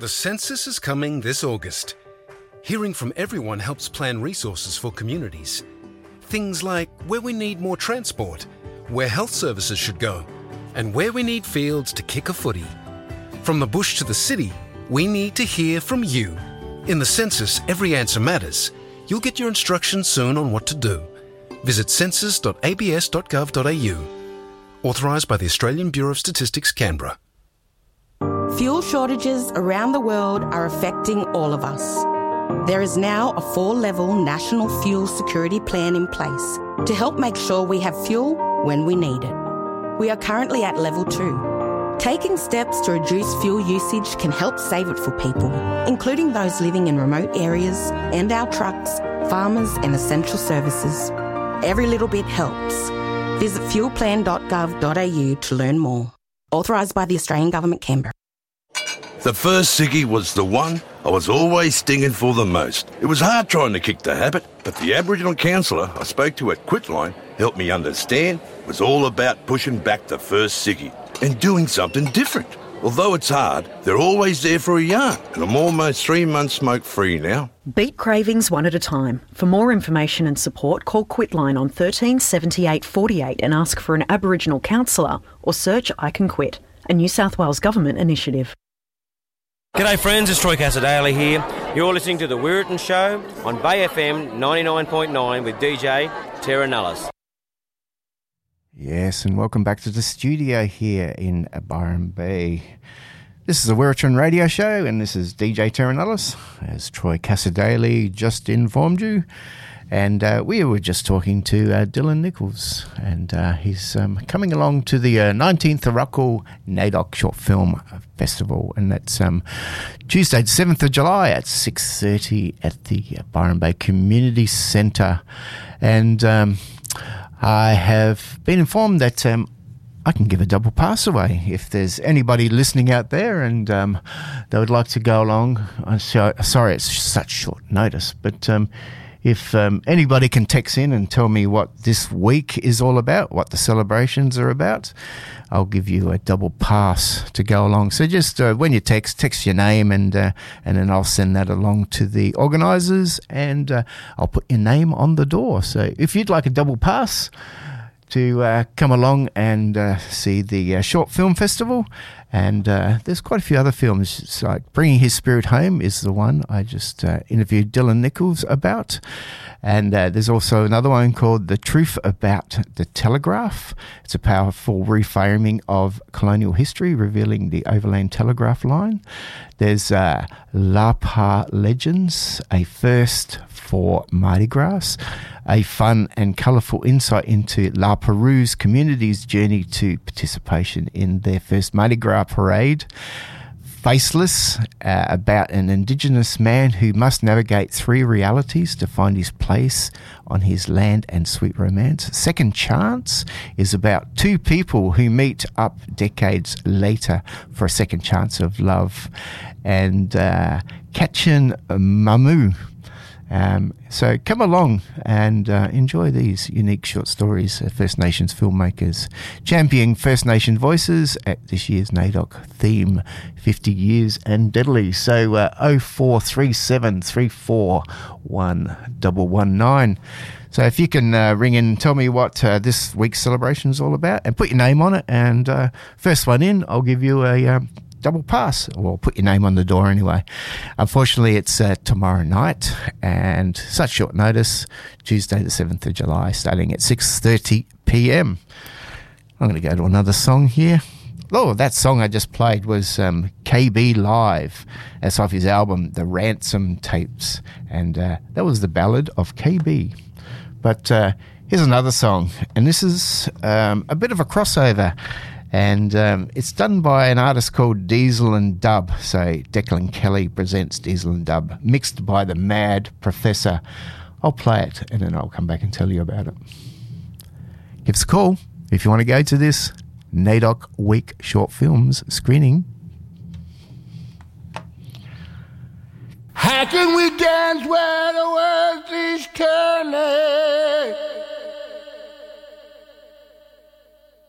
The census is coming this August. Hearing from everyone helps plan resources for communities. Things like where we need more transport, where health services should go, and where we need fields to kick a footy. From the bush to the city, we need to hear from you. In the census, every answer matters. You'll get your instructions soon on what to do. Visit census.abs.gov.au. Authorised by the Australian Bureau of Statistics, Canberra. Fuel shortages around the world are affecting all of us. There is now a 4-level national fuel security plan in place to help make sure we have fuel when we need it. We are currently at level 2. Taking steps to reduce fuel usage can help save it for people, including those living in remote areas and our trucks, farmers and essential services. Every little bit helps. Visit fuelplan.gov.au to learn more. Authorised by the Australian Government, Canberra. The first ciggy was the one I was always stinging for the most. It was hard trying to kick the habit, but the Aboriginal counsellor I spoke to at Quitline helped me understand it was all about pushing back the first ciggy and doing something different. Although it's hard, they're always there for a yarn, and I'm almost 3 months smoke-free now. Beat cravings one at a time. For more information and support, call Quitline on 13 78 48 and ask for an Aboriginal counsellor or search I Can Quit, a New South Wales Government initiative. G'day friends, it's Troy Casadale here. You're listening to The Wirreton Show on Bay FM 99.9 with DJ Terra Nullis. Yes, and welcome back to the studio here in Byron Bay. This is the Wirreton Radio Show, and this is DJ Terra Nullis, as Troy Casadale just informed you. And we were just talking to Dylan Nichols, and he's coming along to the 19th Arakwal NAIDOC Short Film Festival, and that's Tuesday, the 7th of July at 6:30 at the Byron Bay Community Centre. And I have been informed that I can give a double pass away if there's anybody listening out there and they would like to go along. I'm sorry it's such short notice, but if anybody can text in and tell me what this week is all about, what the celebrations are about, I'll give you a double pass to go along. So just when you text your name, and then I'll send that along to the organisers, and I'll put your name on the door. So if you'd like a double pass to come along and see the Short Film Festival, and there's quite a few other films. It's like Bringing His Spirit Home is the one I just interviewed Dylan Nichols about, and there's also another one called The Truth About the Telegraph. It's a powerful reframing of colonial history, revealing the overland telegraph line. There's Lapa Legends, a first for Mardi Gras, a fun and colourful insight into La Perou's community's journey to participation in their first Mardi Gras parade. Faceless, about an Indigenous man who must navigate 3 realities to find his place on his land and sweet romance. Second Chance is about 2 people who meet up decades later for a second chance of love. And Kachin Mamu. So come along and enjoy these unique short stories. First Nations filmmakers championing First Nation voices at this year's NAIDOC theme, 50 Years and Deadly. So 0437 341 119. So if you can ring in and tell me what this week's celebration is all about and put your name on it, and first one in, I'll give you a double pass, or put your name on the door anyway. Unfortunately, it's tomorrow night, and such short notice, Tuesday the 7th of July, starting at 6:30 p.m. I'm going to go to another song here. Oh, that song I just played was KB Live. That's off his album, The Ransom Tapes, and that was the ballad of KB. But here's another song, and this is a bit of a crossover. And it's done by an artist called Diesel and Dub. So Declan Kelly presents Diesel and Dub, mixed by the Mad Professor. I'll play it and then I'll come back and tell you about it. Give us a call if you want to go to this NAIDOC Week Short Films screening. How can we dance where the world is turning?